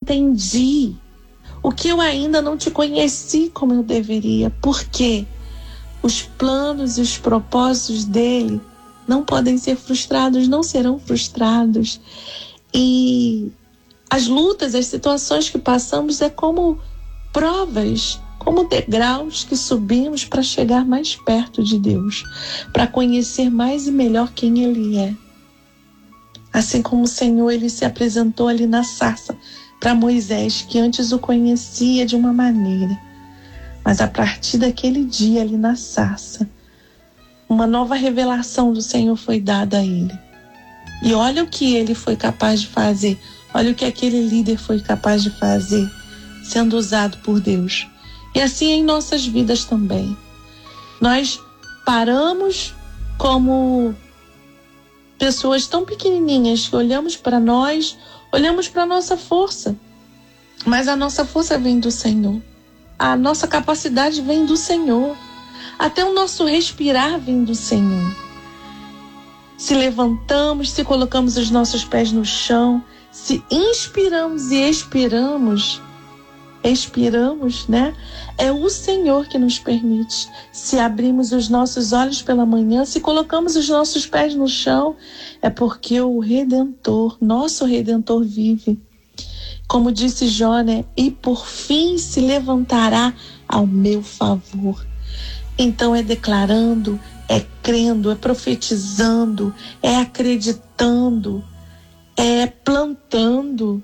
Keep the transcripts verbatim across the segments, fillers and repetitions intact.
entendi, o que eu ainda não te conheci como eu deveria, porque os planos e os propósitos dele não podem ser frustrados, não serão frustrados. E as lutas, as situações que passamos é como provas, como degraus que subimos para chegar mais perto de Deus, para conhecer mais e melhor quem Ele é. Assim como o Senhor, Ele se apresentou ali na sarça para Moisés, que antes o conhecia de uma maneira. Mas a partir daquele dia ali na sarça, uma nova revelação do Senhor foi dada a ele. E olha o que ele foi capaz de fazer. Olha o que aquele líder foi capaz de fazer, sendo usado por Deus. E assim em nossas vidas também. Nós paramos como pessoas tão pequenininhas que olhamos para nós, olhamos para a nossa força. Mas a nossa força vem do Senhor. A nossa capacidade vem do Senhor. Até o nosso respirar vem do Senhor. Se levantamos, se colocamos os nossos pés no chão, se inspiramos e expiramos, expiramos, né? É o Senhor que nos permite. Se abrimos os nossos olhos pela manhã, se colocamos os nossos pés no chão, é porque o Redentor, nosso Redentor vive. Como disse Jó, né? E por fim se levantará ao meu favor. Então é declarando, é crendo, é profetizando, é acreditando, é plantando,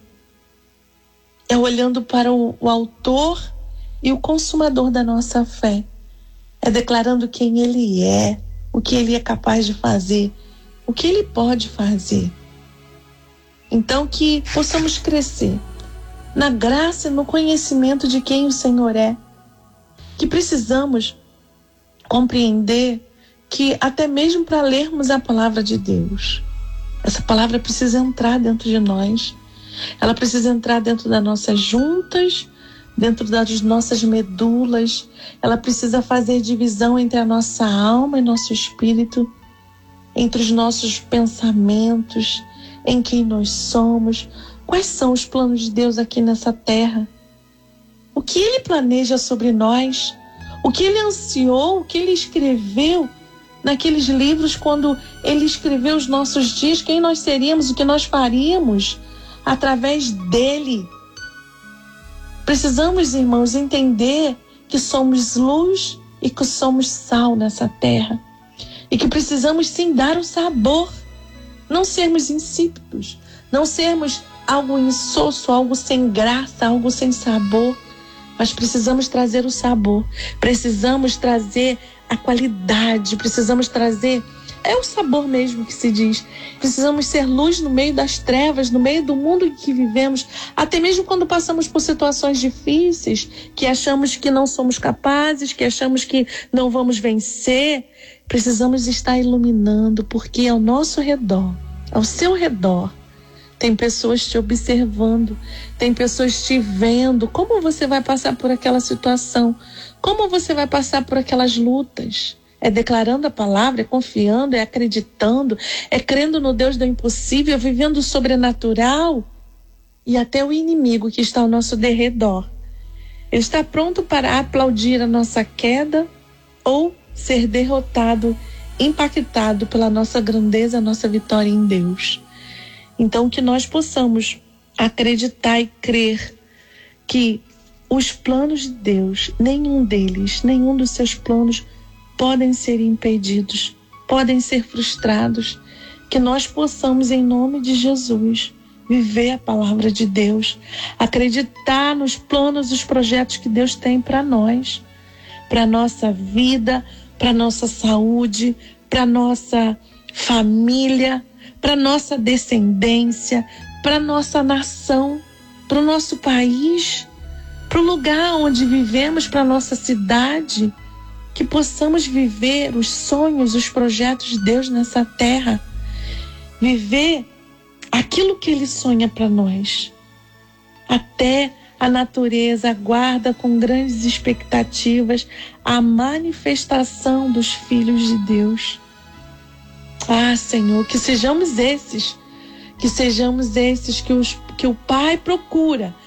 é olhando para o, o autor e o consumador da nossa fé. É declarando quem Ele é, o que Ele é capaz de fazer, o que Ele pode fazer. Então que possamos crescer na graça e no conhecimento de quem o Senhor é. Que precisamos compreender que até mesmo para lermos a palavra de Deus, essa palavra precisa entrar dentro de nós. Ela precisa entrar dentro das nossas juntas, dentro das nossas medulas. Ela precisa fazer divisão entre a nossa alma e nosso espírito, entre os nossos pensamentos, em quem nós somos. Quais são os planos de Deus aqui nessa terra? O que Ele planeja sobre nós? O que Ele ansiou, o que Ele escreveu naqueles livros quando Ele escreveu os nossos dias, quem nós seríamos, o que nós faríamos através dEle. Precisamos, irmãos, entender que somos luz e que somos sal nessa terra. E que precisamos sim dar o sabor, não sermos insípidos, não sermos algo insosso, algo sem graça, algo sem sabor. Mas precisamos trazer o sabor, precisamos trazer a qualidade, precisamos trazer, é o sabor mesmo que se diz. Precisamos ser luz no meio das trevas, no meio do mundo em que vivemos, até mesmo quando passamos por situações difíceis, que achamos que não somos capazes, que achamos que não vamos vencer. Precisamos estar iluminando, porque ao nosso redor, ao seu redor, tem pessoas te observando, tem pessoas te vendo. Como você vai passar por aquela situação? Como você vai passar por aquelas lutas? É declarando a palavra, é confiando, é acreditando, é crendo no Deus do impossível, vivendo o sobrenatural. E até o inimigo que está ao nosso derredor, ele está pronto para aplaudir a nossa queda ou ser derrotado, impactado pela nossa grandeza, a nossa vitória em Deus. Então que nós possamos acreditar e crer que os planos de Deus, nenhum deles, nenhum dos seus planos podem ser impedidos, podem ser frustrados. Que nós possamos, em nome de Jesus, viver a palavra de Deus, acreditar nos planos, os projetos que Deus tem para nós, para a nossa vida, para a nossa saúde, para a nossa família, para a nossa descendência, para a nossa nação, para o nosso país, para o lugar onde vivemos, para a nossa cidade. Que possamos viver os sonhos, os projetos de Deus nessa terra, viver aquilo que Ele sonha para nós. Até a natureza aguarda com grandes expectativas a manifestação dos filhos de Deus. Ah, Senhor, que sejamos esses, que sejamos esses que, os, que o Pai procura